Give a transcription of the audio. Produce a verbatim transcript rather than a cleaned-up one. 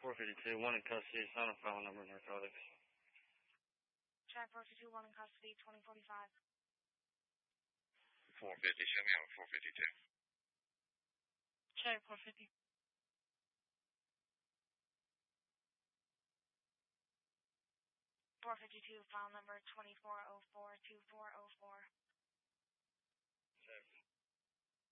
four fifty-two, one in custody, sign a file number, narcotics. Check four fifty-two, one in custody, twenty forty-five. four fifty, show me out four fifty-two. Check four fifty. four fifty-two, file number twenty-four oh four, two four oh four.